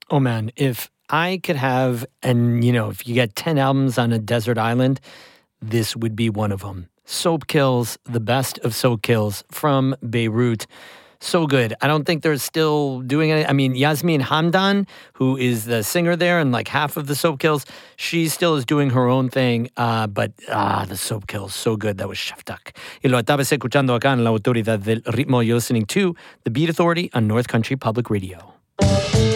Oh man, if I could have, and if you get 10 albums on a desert island, this would be one of them. Soap Kills, the best of Soap Kills from Beirut. So good. I don't think they're still doing it. I mean, Yasmin Hamdan, who is the singer there and like half of the Soap Kills, she still is doing her own thing. But the Soap Kills, so good. That was Shaftak. Y lo estabas escuchando acá en La Autoridad del Ritmo. You're listening to The Beat Authority on North Country Public Radio.